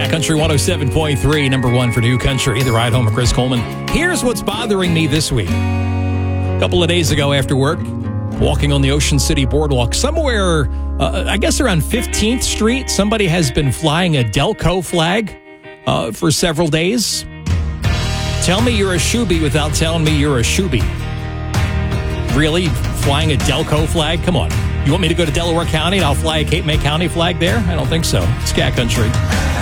Scat Country 107.3, number one for New Country, the ride home of Chris Coleman. Here's what's bothering me this week. A couple of days ago after work, walking on the Ocean City Boardwalk, somewhere, I guess around 15th Street, somebody has been flying a Delco flag for several days. Tell me you're a shoebie without telling me you're a shoebie. Really? Flying a Delco flag? Come on. You want me to go to Delaware County and I'll fly a Cape May County flag there? I don't think so. Scat Country.